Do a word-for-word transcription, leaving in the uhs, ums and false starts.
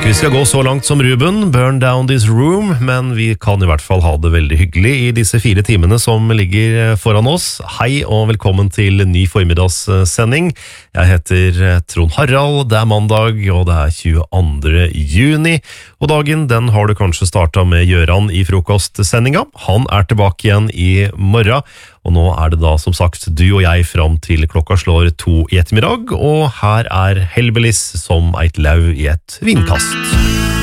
ikke vi skal gå så langt som Ruben, burn down this room, men vi kan i hvert fall ha det veldig hyggelig i disse fire timene som ligger foran oss. Hei og velkommen til ny formiddagssending. Jeg heter Trond Harald, det er mandag og det er tjueandre juni, og dagen den har du kanskje startet med Gjøran i frokostsendinga. Han er tilbake igjen i morgen, og nå er det da som sagt du og jeg fram til klokka slår to i ettermiddag, og her er Hellbillies som eit lau i et vindkast.